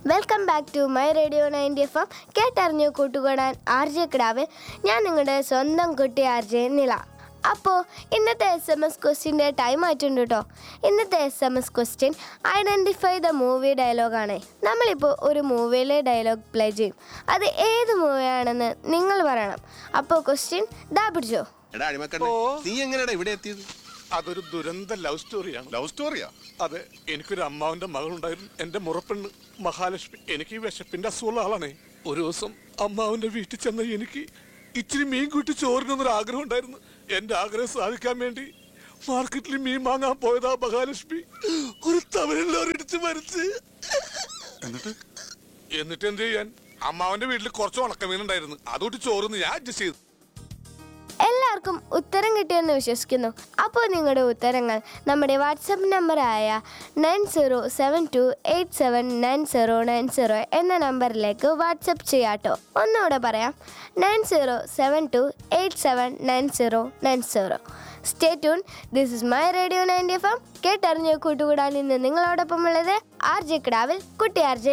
Welcome back to my radio 90 FM. കേട്ടറിഞ്ഞു കൂട്ടുകൂടാൻ RJ കിടാവിൽ ഞാൻ നിങ്ങളുടെ സ്വന്തം കുട്ടി RJ നില. അപ്പോൾ ഇന്നത്തെ SMS ക്വസ്റ്റ്യൻ്റെ ടൈം ആയിട്ടുണ്ട് കേട്ടോ. ഇന്നത്തെ SMS question identify the movie ഡയലോഗാണ്. നമ്മളിപ്പോൾ ഒരു മൂവിയിലെ ഡയലോഗ് പ്ലേ ചെയ്യും. അത് ഏത് മൂവിയാണെന്ന് നിങ്ങൾ പറയണം. അപ്പോൾ ക്വസ്റ്റ്യൻ ദാ പിടിച്ചോ. നീ എങ്ങനെയാ ഇവിടെ എത്തിയത്? അതൊരു ദുരന്ത ലവ് സ്റ്റോറിയാണ്. ലവ് സ്റ്റോറിയാ? അതെ, എനിക്കൊരു അമ്മാവന്റെ മകളുണ്ടായിരുന്നു, എന്റെ മുറപ്പെണ്ണ് മഹാലക്ഷ്മി. എനിക്ക് വിശപ്പിന്റെ അസുഖമുള്ള ആളാണേ. ഒരു ദിവസം അമ്മാവന്റെ വീട്ടിൽ ചെന്ന എനിക്ക് ഇച്ചിരി മീൻ കൂട്ടി ചോറിനൊന്നൊരു ആഗ്രഹം ഉണ്ടായിരുന്നു. എന്റെ ആഗ്രഹം സാധിക്കാൻ വേണ്ടി മാർക്കറ്റിൽ മീൻ വാങ്ങാൻ പോയതാ മഹാലക്ഷ്മി ഒരു തമിഴിടിച്ച് മരിച്ച്. എന്നിട്ട് എന്ത് ചെയ്യാൻ, അമ്മാവന്റെ വീട്ടിൽ കുറച്ച് ഉണക്കമീൻ ഉണ്ടായിരുന്നു, അതുകൊണ്ട് ചോറിന്ന് ഞാൻ അഡ്ജസ്റ്റ് ചെയ്തു. എല്ലാവർക്കും ഉത്തരം കിട്ടിയെന്ന് വിശ്വസിക്കുന്നു. അപ്പോൾ നിങ്ങളുടെ ഉത്തരങ്ങൾ നമ്മുടെ വാട്സപ്പ് നമ്പറായ 9072879090 എന്ന നമ്പറിലേക്ക് വാട്സപ്പ് ചെയ്യാട്ടോ. ഒന്നുകൂടെ പറയാം, 9072879090. Stay tune. This is my radio 90 FM. കേട്ടറിഞ്ഞ് കൂട്ടുകൂടാൻ ഇന്ന് നിങ്ങളോടൊപ്പം ഉള്ളത് RJ കിടാവിൽ കുട്ടി RJ.